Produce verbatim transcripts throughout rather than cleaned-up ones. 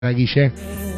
Guille.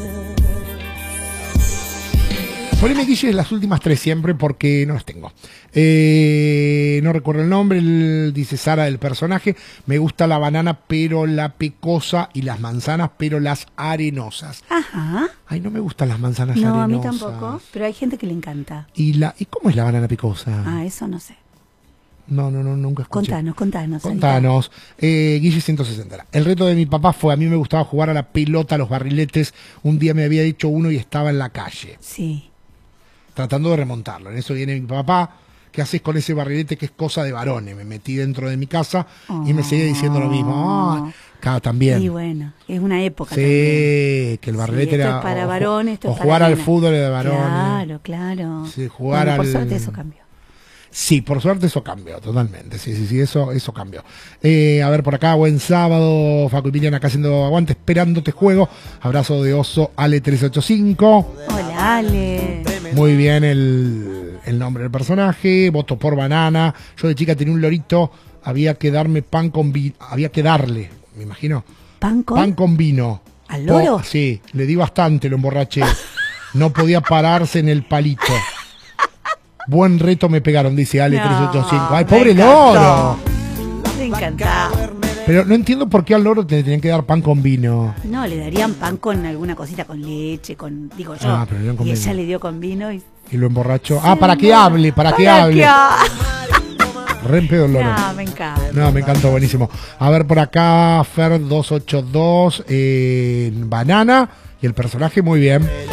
Poneme Guille las últimas tres siempre porque no las tengo. Eh, no recuerdo el nombre, el, dice Sara del personaje. Me gusta la banana pero la pecosa y las manzanas pero las arenosas. Ajá. Ay, no me gustan las manzanas no, arenosas. No, a mí tampoco, pero hay gente que le encanta. ¿Y, la, ¿Y cómo es la banana pecosa? Ah, eso no sé. No, no, no, nunca escuché. Contanos, contanos. Contanos. Eh, Guille ciento sesenta. El reto de mi papá fue, a mí me gustaba jugar a la pelota, a los barriletes. Un día me había dicho uno y estaba en la calle. Sí. Tratando de remontarlo. En eso viene mi papá. ¿Qué haces con ese barrilete que es cosa de varones? Me metí dentro de mi casa oh. y me seguía diciendo lo mismo. Oh, claro, también. Y bueno, es una época sí, también. que el barrilete sí, esto era... es para o, varones, esto o es para jugar al nena. fútbol de varones. Claro, claro. Sí, jugar bueno, al... por suerte eso cambió. Sí, por suerte eso cambió, totalmente. Sí, sí, sí, eso, eso cambió. Eh, a ver, por acá, buen sábado. Facu y Miriam acá haciendo aguante, esperándote juego. Abrazo de oso, Ale tres ocho cinco. Hola, Ale. Muy bien el, el nombre del personaje. Voto por banana. Yo de chica tenía un lorito. Había que darme pan con vino. Había que darle, me imagino. ¿Pan con? Pan con vino. ¿Al loro? Oh, sí, le di bastante, lo emborraché. No podía pararse en el palito. Buen reto me pegaron, dice Ale no, tres ocho cinco. ¡Ay, pobre loro! Me encanta. Pero no entiendo por qué al loro te tenían que dar pan con vino. No, le darían pan con alguna cosita, con leche, con, digo yo. Ah, pero le dieron con y vino. ella le dio con vino y... Y lo emborrachó. Ah, para que hable, para, para que hable. Que... Re en pedo el loro. No, me encanta. No, me encantó, buenísimo. A ver, por acá, Fer dos ocho dos, eh, banana. Y el personaje, muy bien.